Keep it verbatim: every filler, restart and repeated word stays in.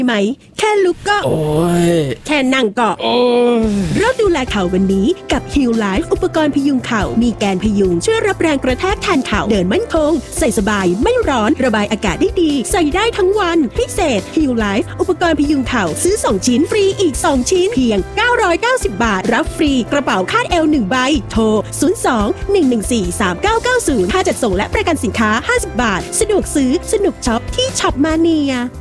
ไหมแค่ลุกก็โอ้ยแค่นั่งก็โอ้ยเริ่มดูแลเข่าวันนี้กับ Heal Life อุปกรณ์พยุงเข่ามีแกนพยุงช่วยรับแรงกระแทกแทนเข่าเดินมั่นคงใส่สบายไม่ร้อนระบายอากาศได้ดีใส่ได้ทั้งวันพิเศษ Heal Life อุปกรณ์พยุงเข่าซื้อสองชิ้นฟรีอีกสองชิ้นเพียงเก้าร้อยเก้าสิบบาทรับฟรีกระเป๋าคาดเอวหนึ่งใบโทรศูนย์ สอง หนึ่ง หนึ่ง สี่ สาม เก้า เก้า ศูนย์ค่าจัดส่งและประกันสินค้าห้าสิบบาทสะดวกซื้อสนุกช็อปที่ช็อปมาเนีย